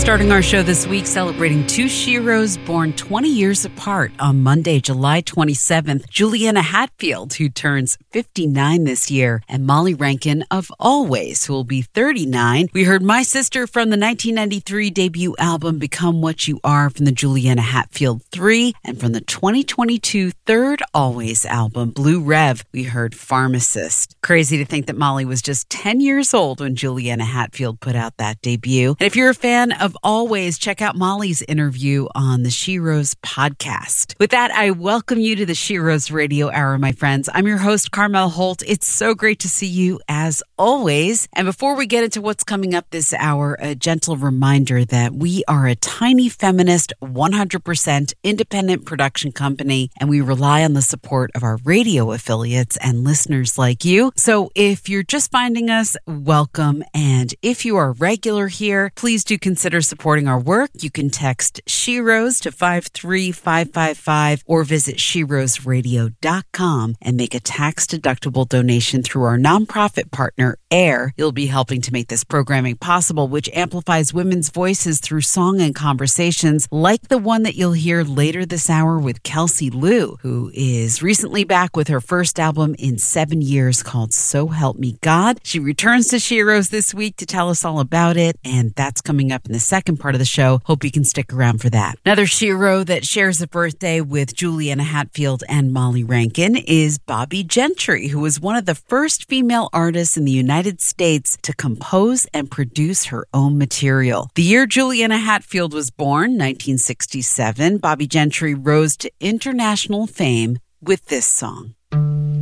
Starting our show this week, celebrating two sheroes born 20 years apart on Monday, July 27th, Juliana Hatfield, who turns 59 this year, and Molly Rankin of Always, who will be 39. We heard My Sister from the 1993 debut album Become What You Are from the Juliana Hatfield 3, and from the 2022 third Always album, Blue Rev, we heard Pharmacist. Crazy to think that Molly was just 10 years old when Juliana Hatfield put out that debut. And if you're a fan of Always, check out Molly's interview on the Sheroes podcast. With that, I welcome you to the Sheroes Radio Hour, my friends. I'm your host, Carmel Holt. It's so great to see you as always. And before we get into what's coming up this hour, a gentle reminder that we are a tiny feminist, 100% independent production company, and we rely on the support of our radio affiliates and listeners like you. So if you're just finding us, welcome. And if you are regular here, please do consider supporting our work. You can text Sheroes to 53555 or visit SheroesRadio.com and make a tax-deductible donation through our nonprofit partner, AIR. You'll be helping to make this programming possible, which amplifies women's voices through song and conversations like the one that you'll hear later this hour with Kelsey Liu, who is recently back with her first album in 7 years called So Help Me God. She returns to Sheroes this week to tell us all about it, and that's coming up in the second part of the show. Hope you can stick around for that. Another Shero that shares a birthday with Juliana Hatfield and Molly Rankin is Bobbie Gentry, who was one of the first female artists in the United States to compose and produce her own material. The year Juliana Hatfield was born, 1967, Bobbie Gentry rose to international fame with this song.